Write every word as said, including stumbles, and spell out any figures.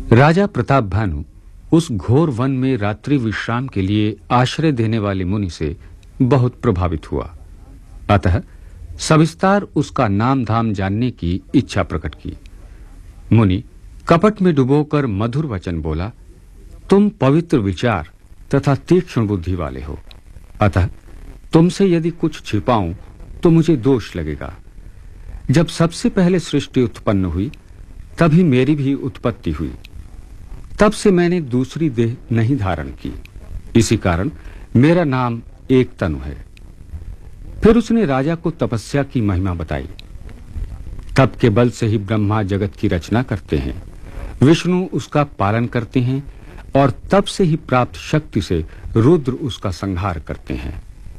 राजा प्रताप भानु उस घोर वन में रात्रि विश्राम के लिए आश्रय देने वाले मुनि से बहुत प्रभावित हुआ। अतः सविस्तार उसका नाम धाम जानने की इच्छा प्रकट की। मुनि कपट में डुबोकर मधुर वचन बोला, तुम पवित्र विचार तथा तीक्ष्ण बुद्धि वाले हो, अतः तुमसे यदि कुछ छिपाऊं तो मुझे दोष लगेगा। जब सबसे पहले सृष्टि उत्पन्न हुई तभी मेरी भी उत्पत्ति हुई। तब से मैंने दूसरी देह नहीं धारण की, इसी कारण मेरा नाम एक तनु है। फिर उसने राजा को तपस्या की महिमा बताई। तप के बल से ही ब्रह्मा जगत की रचना करते हैं, विष्णु उसका पालन करते हैं और तप से ही प्राप्त शक्ति से रुद्र उसका संहार करते हैं।